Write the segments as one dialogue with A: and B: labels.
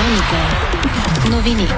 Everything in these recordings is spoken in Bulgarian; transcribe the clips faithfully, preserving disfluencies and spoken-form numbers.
A: Вероника. Новини.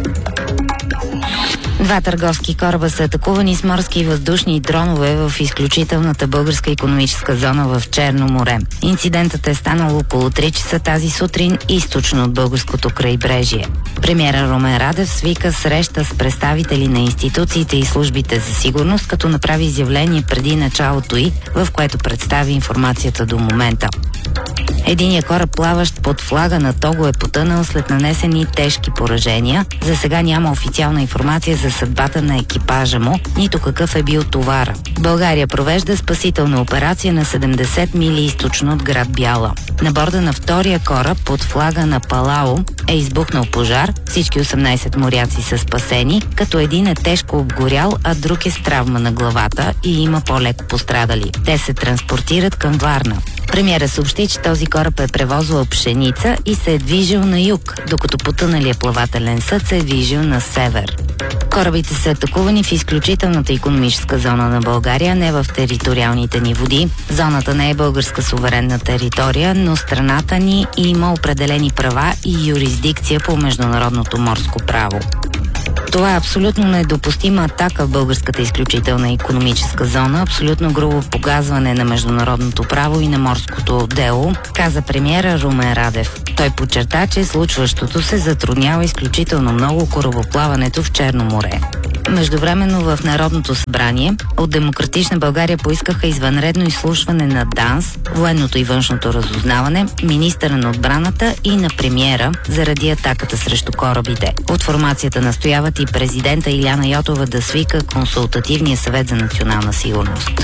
B: Два търговски кораба са атакувани с морски и въздушни дронове в изключителната българска икономическа зона в Черно море. Инцидентът е станал около три часа тази сутрин източно от българското крайбрежие. Премиерът Румен Радев свика среща с представители на институциите и службите за сигурност, като направи изявление преди началото й, в което представи информацията до момента. Единият кораб, плаващ под флага на Того, е потънал след нанесени тежки поражения. За сега няма официална информация за съдбата на екипажа му, нито какъв е бил товара. България провежда спасителна операция на седемдесет мили източно от град Бяла. На борда на втория кораб под флага на Палао е избухнал пожар. Всички осемнайсет моряци са спасени, като един е тежко обгорял, а друг е с травма на главата и има по-леко пострадали. Те се транспортират към Варна. Премиерът съобщи, че този кораб е превозвал пшеница и се е движил на юг, докато потъналия плавателен съд се е движил на север. Корабите са атакувани в изключителната икономическа зона на България, не в териториалните ни води. Зоната не е българска суверенна територия, но страната ни има определени права и юрисдикция по международното морско право. Това е абсолютно недопустима атака в българската изключителна икономическа зона, абсолютно грубо погазване на международното право и на морското дело, каза премиера Румен Радев. Той подчерта, че случващото се затруднява изключително много корабоплаването в Черно море. Междувременно в Народното събрание от Демократична България поискаха извънредно изслушване на ДАНС, военното и външното разузнаване, министъра на отбраната и на премиера заради атаката срещу корабите. От формацията настояват и президента Иляна Йотова да свика консултативния съвет за национална сигурност.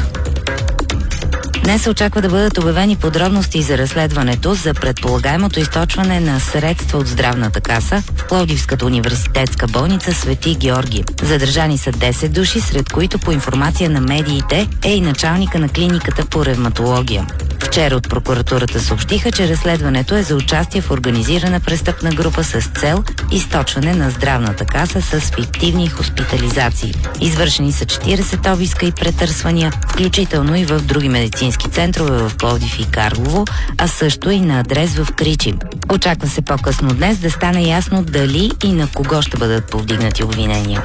B: Днес се очаква да бъдат обявени подробности за разследването за предполагаемото източване на средства от здравната каса в Пловдивската университетска болница Свети Георги. Задържани са десет души, сред които по информация на медиите е и началника на клиниката по ревматология. Вчера от прокуратурата съобщиха, че разследването е за участие в организирана престъпна група с цел източване на здравната каса с фиктивни хоспитализации. Извършени са четирийсет обиска и претърсвания, включително и в други медицински центрове в Пловдив и Карлово, а също и на адрес в Кричим. Очаква се по-късно днес да стане ясно дали и на кого ще бъдат повдигнати обвинения.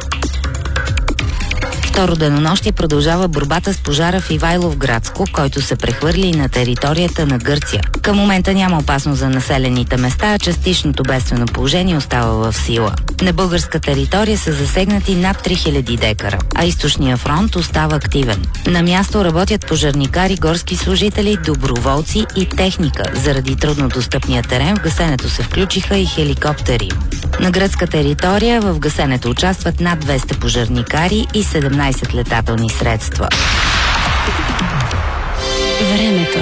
B: Второ денонощие продължава борбата с пожара в Ивайловградско, който се прехвърли на територията на Гърция. Към момента няма опасност за населените места, а частичното бедствено положение остава в сила. На българска територия са засегнати над три хиляди декара, а източния фронт остава активен. На място работят пожарникари, горски служители, доброволци и техника. Заради труднодостъпния терен в гасенето се включиха и хеликоптери. На гръцка територия в гасенето участват над двеста пожарникари и седемнайсет летателни средства.
A: Времето.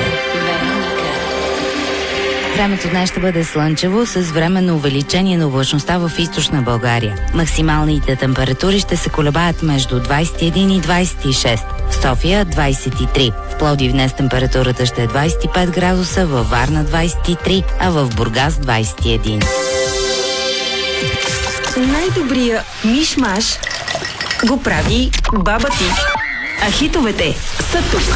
B: Времето днес ще бъде слънчево с временно увеличение на облачността в източна България. Максималните температури ще се колебаят между двайсет и един и двайсет и шест. В София двайсет и три. В Пловдив днес температурата ще е двайсет и пет градуса, във Варна двайсет и три, а в Бургас двайсет и един.
C: Най-добрия миш-маш го прави баба ти. А хитовете са тук.